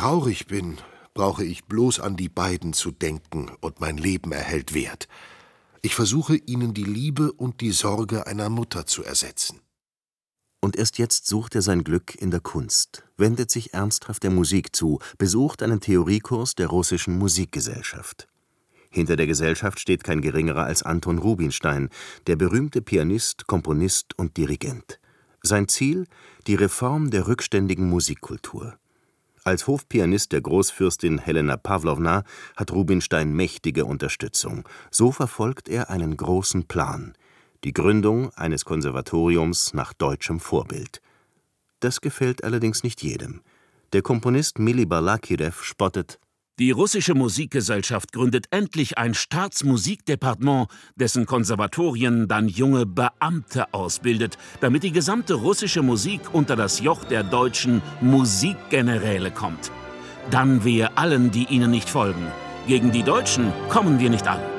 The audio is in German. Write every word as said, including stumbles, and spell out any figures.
traurig bin, brauche ich bloß an die beiden zu denken, und mein Leben erhält Wert. Ich versuche, ihnen die Liebe und die Sorge einer Mutter zu ersetzen. Und erst jetzt sucht er sein Glück in der Kunst, wendet sich ernsthaft der Musik zu, besucht einen Theoriekurs der Russischen Musikgesellschaft. Hinter der Gesellschaft steht kein geringerer als Anton Rubinstein, der berühmte Pianist, Komponist und Dirigent. Sein Ziel: die Reform der rückständigen Musikkultur. Als Hofpianist der Großfürstin Helena Pawlowna hat Rubinstein mächtige Unterstützung. So verfolgt er einen großen Plan: die Gründung eines Konservatoriums nach deutschem Vorbild. Das gefällt allerdings nicht jedem. Der Komponist Mili Balakirew spottet: Die Russische Musikgesellschaft gründet endlich ein Staatsmusikdepartement, dessen Konservatorien dann junge Beamte ausbildet, damit die gesamte russische Musik unter das Joch der deutschen Musikgeneräle kommt. Dann wehe allen, die ihnen nicht folgen. Gegen die Deutschen kommen wir nicht an.